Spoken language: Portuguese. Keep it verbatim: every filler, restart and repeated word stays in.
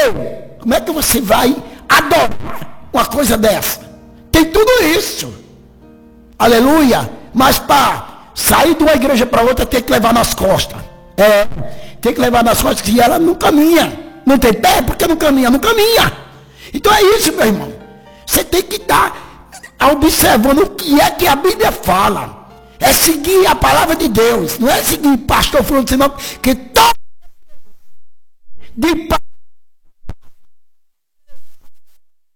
eu. Como é que você vai adorar uma coisa dessa? Tem tudo isso. Aleluia. Mas para sair de uma igreja para outra tem que levar nas costas. É, tem que levar nas costas que ela não caminha. Não tem pé porque não caminha, não caminha. Então é isso, meu irmão. Você tem que estar observando o que é que a Bíblia fala. É seguir a palavra de Deus. Não é seguir pastor falando senão que todo de